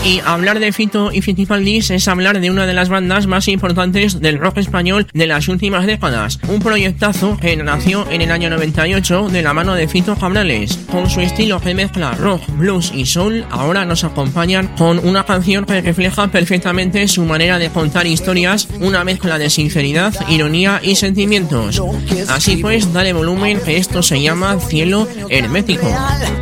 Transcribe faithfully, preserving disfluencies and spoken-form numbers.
Y hablar de Fito y Fitipaldis es hablar de una de las bandas más importantes del rock español de las últimas décadas. Un proyectazo que nació en el año noventa y ocho de la mano de Fito Cabrales. Con su estilo que mezcla rock, blues y soul, ahora nos acompañan con una canción que refleja perfectamente su manera de contar historias, una mezcla de sinceridad, ironía y sentimientos. Así pues, dale volumen, que esto se llama Cielo Hermético.